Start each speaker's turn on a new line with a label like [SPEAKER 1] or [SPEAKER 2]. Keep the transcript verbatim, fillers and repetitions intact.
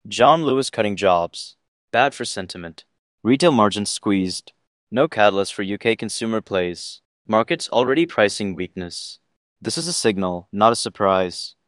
[SPEAKER 1] John Lewis cutting jobs. Bad for sentiment. Retail margins squeezed. No catalyst for U K consumer plays. Markets already pricing weakness. This is a signal, not a surprise.